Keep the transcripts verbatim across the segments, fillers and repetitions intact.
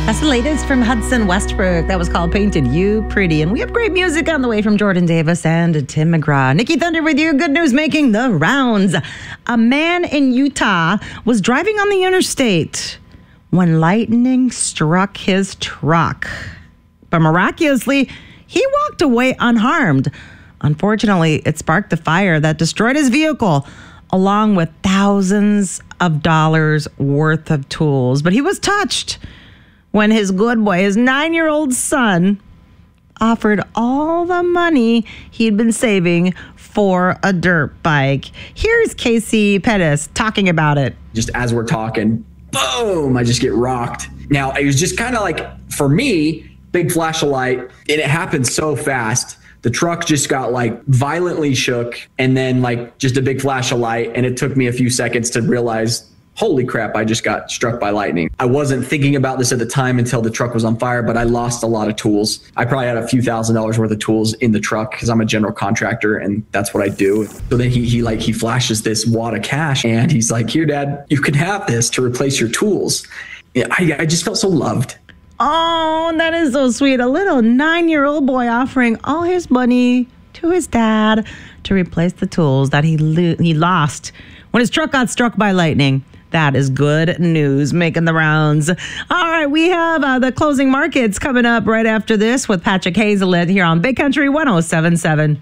That's the latest from Hudson Westbrook. That was called Painted You Pretty. And we have great music on the way from Jordan Davis and Tim McGraw. Nikki Thunder with you. Good news making the rounds. A man in Utah was driving on the interstate when lightning struck his truck. But miraculously, he walked away unharmed. Unfortunately, it sparked a fire that destroyed his vehicle, along with thousands of dollars worth of tools. But he was touched when his good boy, his nine-year-old son, offered all the money he'd been saving for a dirt bike. Here's Casey Pettis talking about it. Just as we're talking, boom, I just get rocked. Now, it was just kind of like, for me, big flash of light, and it happened so fast. The truck just got like violently shook, and then like just a big flash of light, and it took me a few seconds to realize, holy crap, I just got struck by lightning. I wasn't thinking about this at the time until the truck was on fire, but I lost a lot of tools. I probably had a few thousand dollars worth of tools in the truck because I'm a general contractor and that's what I do. So then he he like he flashes this wad of cash and he's like, here, Dad, you can have this to replace your tools. I, I just felt so loved. Oh, that is so sweet. A little nine-year-old boy offering all his money to his dad to replace the tools that he lo- he lost when his truck got struck by lightning. That is good news making the rounds. All right, we have uh, the closing markets coming up right after this with Patrick Hazelit here on Big Country one oh seven point seven.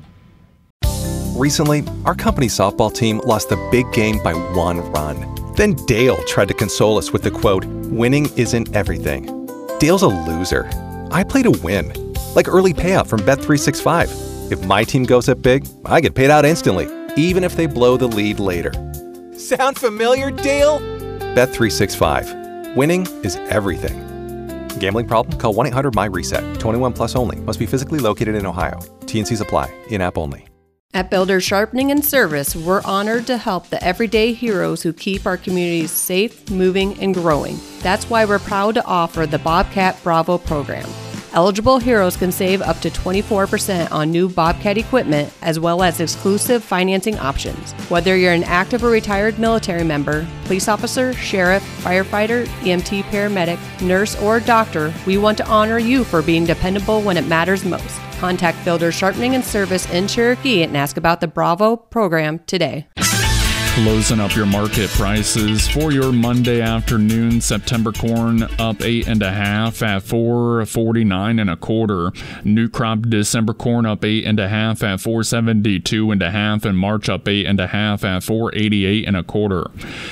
Recently, our company softball team lost the big game by one run. Then Dale tried to console us with the quote, "Winning isn't everything." Dale's a loser. I play to win, like early payout from Bet three sixty-five. If my team goes up big, I get paid out instantly, even if they blow the lead later. Sound familiar, Dale? Bet three sixty-five. Winning is everything. Gambling problem? Call one eight hundred my reset. twenty-one plus only. Must be physically located in Ohio. T and Cs apply. In-app only. At Builder Sharpening and Service, we're honored to help the everyday heroes who keep our communities safe, moving, and growing. That's why we're proud to offer the Bobcat Bravo program. Eligible heroes can save up to twenty-four percent on new Bobcat equipment, as well as exclusive financing options. Whether you're an active or retired military member, police officer, sheriff, firefighter, E M T paramedic, nurse, or doctor, we want to honor you for being dependable when it matters most. Contact Builder Sharpening and Service in Cherokee and ask about the Bravo program today. Closing up your market prices for your Monday afternoon. September corn up eight and a half at four forty-nine and a quarter. New crop December corn up eight and a half at four seventy-two and a half, and March up eight and a half at four eighty-eight and a quarter.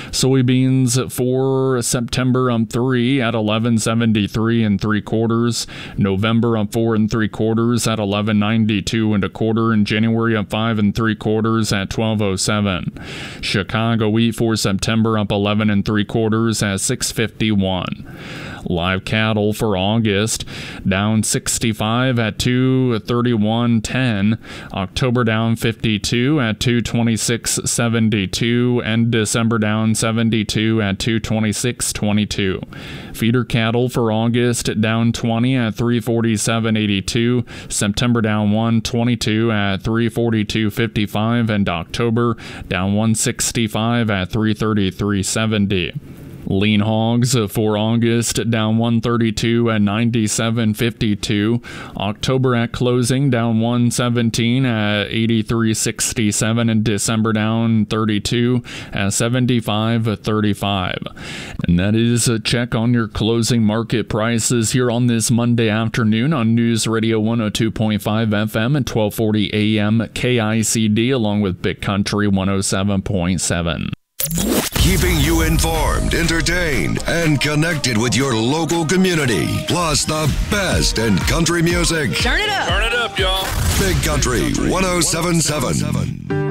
Soybeans for September up three at eleven seventy-three and three quarters. November up four and three quarters at eleven ninety-two and a quarter, and January up five and three quarters at twelve oh seven. Chicago wheat for September up eleven and three quarters at six fifty-one. Live cattle for August down sixty-five at two thirty-one ten. October down fifty-two at two twenty-six seventy-two, and December down seventy-two at two twenty-six twenty-two. Feeder cattle for August down twenty at three forty-seven eighty-two. September down one twenty-two at three forty-two fifty-five, and October down one sixty-five at three thirty-three seventy. Lean hogs for August down one thirty-two at ninety-seven fifty-two. October at closing down one seventeen at eighty-three sixty-seven, and December down thirty-two at seventy-five thirty-five. And that is a check on your closing market prices here on this Monday afternoon on News Radio one oh two point five F M and twelve forty A M K I C D, along with Big Country one oh seven point seven. Keeping you informed, entertained, and connected with your local community. Plus the best in country music. Turn it up. Turn it up, y'all. Big Country one oh seven point seven.